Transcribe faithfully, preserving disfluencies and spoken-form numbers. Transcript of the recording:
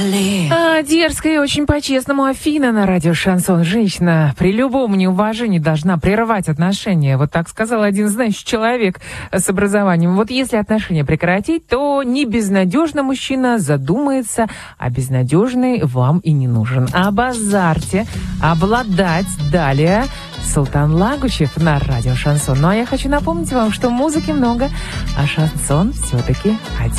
А, дерзкая и очень по-честному Афина на радио «Шансон». Женщина при любом неуважении должна прервать отношения. Вот так сказал один знающий человек с образованием. Вот если отношения прекратить, то не безнадежно мужчина задумается, а безнадежный вам и не нужен. Об азарте обладать далее Султан Лагучев на радио «Шансон». Ну а я хочу напомнить вам, что музыки много, а шансон все-таки один.